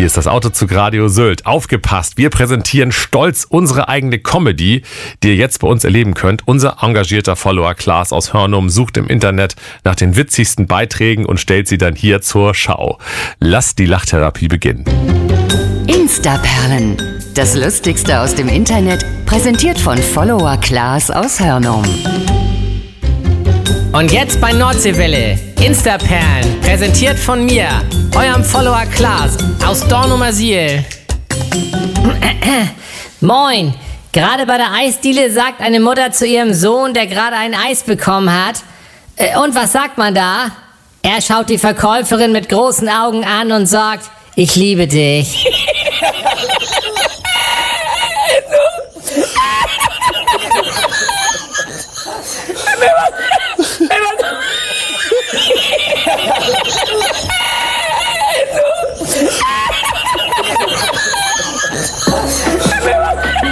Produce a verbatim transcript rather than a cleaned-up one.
Hier ist das Autozug Radio Sylt. Aufgepasst, wir präsentieren stolz unsere eigene Comedy, die ihr jetzt bei uns erleben könnt. Unser engagierter Follower Klaas aus Hörnum sucht im Internet nach den witzigsten Beiträgen und stellt sie dann hier zur Schau. Lasst die Lachtherapie beginnen. Instaperlen. Das Lustigste aus dem Internet, präsentiert von Follower Klaas aus Hörnum. Und jetzt bei Nordseewelle. Instaperlen, präsentiert von mir, eurem Follower Klaas aus Dornumersiel. Moin, gerade bei der Eisdiele sagt eine Mutter zu ihrem Sohn, der gerade ein Eis bekommen hat. Äh, und was sagt man da? Er schaut die Verkäuferin mit großen Augen an und sagt, ich liebe dich.